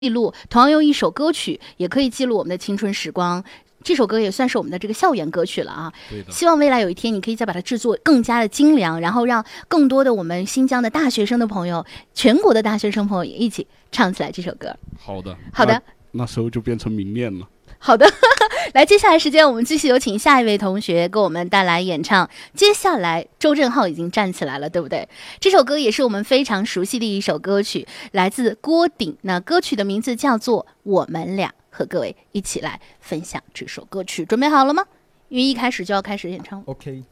记录，同样用一首歌曲也可以记录我们的青春时光。这首歌也算是我们的这个校园歌曲了啊。 对的。 希望未来有一天你可以再把它制作更加的精良，然后让更多的我们新疆的大学生的朋友，全国的大学生朋友也一起唱起来这首歌。 好的， 好的， 那时候就变成明恋了。 好的，来，接下来时间我们继续有请下一位同学给我们带来演唱。接下来周正浩已经站起来了，对不对？这首歌也是我们非常熟悉的一首歌曲，来自郭顶。那歌曲的名字叫做《我们俩》，和各位一起来分享这首歌曲。准备好了吗？因为一开始就要开始演唱。 OK。